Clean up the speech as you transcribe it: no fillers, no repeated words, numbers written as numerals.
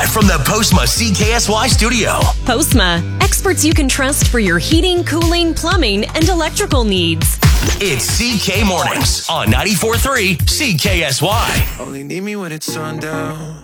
from the Postma CKSY studio. Postma, experts you can trust for your heating, cooling, plumbing, and electrical needs. It's CK Mornings on 94.3 CKSY. Only need me when it's sundown.